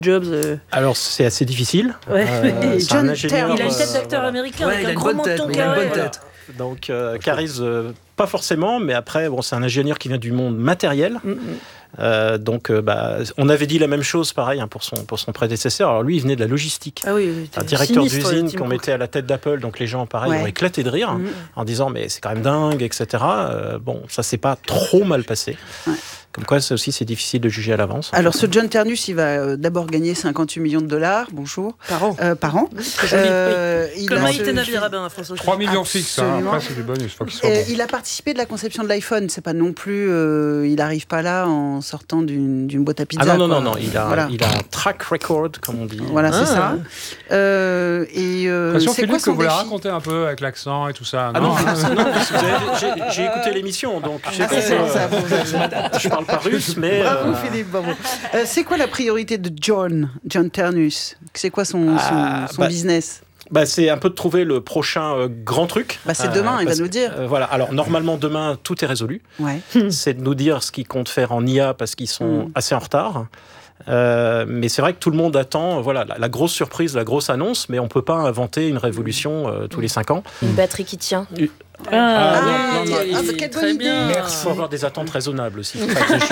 Jobs. Alors c'est assez difficile. Ouais. C'est un ingénieur, il a une tête d'acteur américain avec un gros menton il a une carré. bonne tête. Donc Caris, pas forcément, mais après c'est un ingénieur qui vient du monde matériel. Donc on avait dit la même chose pareil pour son prédécesseur. Alors lui il venait de la logistique. Ah oui, un directeur sinistre, d'usine qu'on mettait à la tête d'Apple, donc les gens pareil ont éclaté de rire en disant mais c'est quand même dingue, etc. Ça s'est pas trop mal passé. Comme quoi, ça aussi, c'est difficile de juger à l'avance. Alors, ce John Ternus, il va d'abord gagner 58 millions de dollars. Bonjour. Par an. Par an. Comme Maïté Navire, François. 3 millions fixes. Après, c'est du bonus. Faut qu'il soit bon. Il a participé de la conception de l'iPhone. C'est pas non plus. Il n'arrive pas là en sortant d'une boîte à pizza. Ah non. Il a un track record, comme on dit. Voilà, c'est ça. L'impression, c'est Philippe, quoi que son vous voulez défi raconter un peu avec l'accent et tout ça. Non, j'ai écouté l'émission, donc je sais pas. Je parle pas russe, mais... Bravo Philippe, bravo. C'est quoi la priorité de John Ternus? C'est quoi son business? C'est un peu de trouver le prochain grand truc. C'est demain, il va nous dire. Voilà. Alors, normalement, demain, tout est résolu. Ouais. C'est de nous dire ce qu'ils comptent faire en IA parce qu'ils sont assez en retard. Mais c'est vrai que tout le monde attend la grosse surprise, la grosse annonce, mais on ne peut pas inventer une révolution tous les 5 ans. Une batterie qui tient. Quelle bonne idée. Il faut avoir des attentes raisonnables aussi.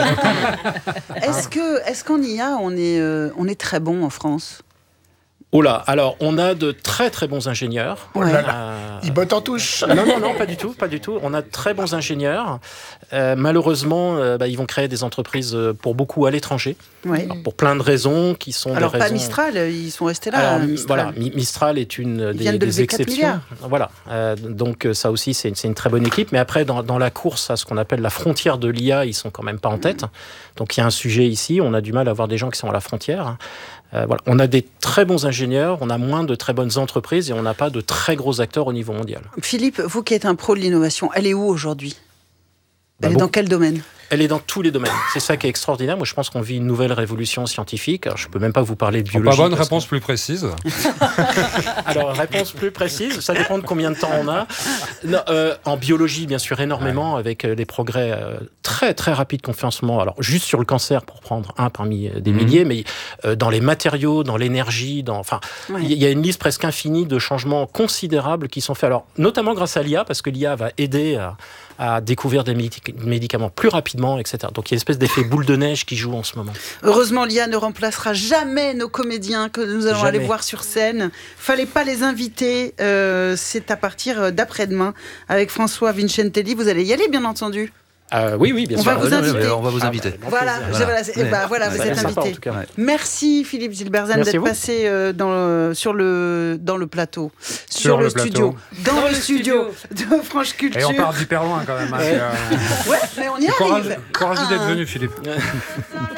Est-ce qu'en IA, on est très bon en France? Oh là, alors on a de très très bons ingénieurs. Ils bottent en touche. Non, pas du tout. On a de très bons ingénieurs. Malheureusement, ils vont créer des entreprises pour beaucoup à l'étranger, pour plein de raisons qui sont alors des raisons... pas Mistral, ils sont restés là. Alors, Mistral est une des exceptions. Voilà, donc ça aussi c'est une très bonne équipe. Mais après dans la course à ce qu'on appelle la frontière de l'IA, ils sont quand même pas en tête. Donc il y a un sujet ici. On a du mal à avoir des gens qui sont à la frontière. On a des très bons ingénieurs, on a moins de très bonnes entreprises et on n'a pas de très gros acteurs au niveau mondial. Philippe, vous qui êtes un pro de l'innovation, elle est où aujourd'hui? Elle est dans quel domaine? Elle est dans tous les domaines. C'est ça qui est extraordinaire. Moi, je pense qu'on vit une nouvelle révolution scientifique. Alors, je ne peux même pas vous parler de biologie. Pas bonne réponse plus précise. Alors, réponse plus précise, ça dépend de combien de temps on a. Non, en biologie, bien sûr, énormément, avec des progrès très, très rapides qu'on fait en ce moment. Alors, juste sur le cancer, pour prendre un parmi des milliers, mais dans les matériaux, dans l'énergie, il y a une liste presque infinie de changements considérables qui sont faits. Alors, notamment grâce à l'IA, parce que l'IA va aider à découvrir des médicaments plus rapidement, etc. Donc il y a une espèce d'effet boule de neige qui joue en ce moment. Heureusement, l'IA ne remplacera jamais nos comédiens que nous allons aller voir sur scène. Fallait pas les inviter. C'est à partir d'après-demain avec François Vincentelli. Vous allez y aller, bien entendu. Oui, bien sûr. On va vous inviter. Vous êtes invité. Merci Philippe Gilberzan d'être passé dans le plateau. Sur le studio. Dans le studio de France Culture. Et on part d'hyper loin quand même. Mais on y arrive. Courageux d'être venu, Philippe.